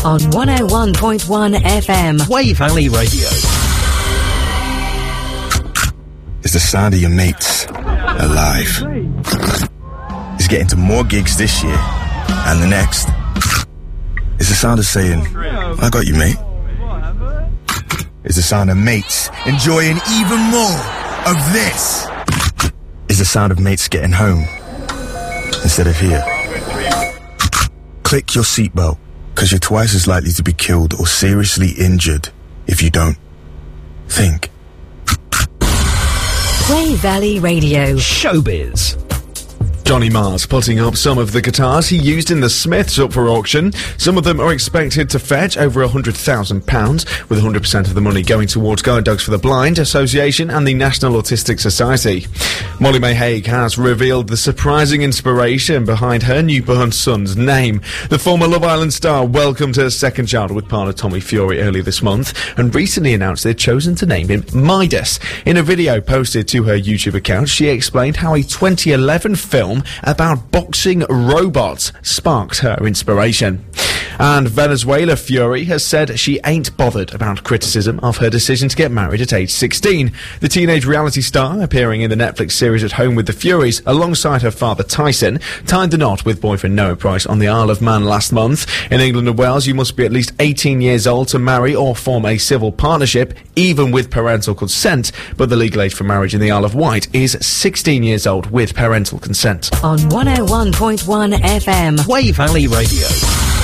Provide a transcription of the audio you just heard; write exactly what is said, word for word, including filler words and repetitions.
on one oh one point one F M. Wave Valley Radio. It's the sound of your mates alive. It's getting to more gigs this year and the next. It's the sound of saying, I got you, mate. It's the sound of mates enjoying even more of this. It's the sound of mates getting home instead of here. Click your seatbelt, because you're twice as likely to be killed or seriously injured if you don't. Think. Wave Valley Radio. Showbiz. Johnny Marrs putting up some of the guitars he used in the Smiths up for auction. Some of them are expected to fetch over one hundred thousand pounds, with one hundred percent of the money going towards Guide Dogs for the Blind Association and the National Autistic Society. Molly May Hague has revealed the surprising inspiration behind her newborn son's name. The former Love Island star welcomed her second child with partner Tommy Fury earlier this month and recently announced they'd chosen to name him Midas. In a video posted to her YouTube account, she explained how a twenty eleven film about boxing robots sparked her inspiration. And Venezuela Fury has said she ain't bothered about criticism of her decision to get married at age sixteen. The teenage reality star, appearing in the Netflix series At Home with the Furies alongside her father Tyson, tied the knot with boyfriend Noah Price on the Isle of Man last month. In England and Wales, you must be at least eighteen years old to marry or form a civil partnership, even with parental consent, but the legal age for marriage in the Isle of Wight is sixteen years old with parental consent. On one oh one point one F M. Wave Valley Radio.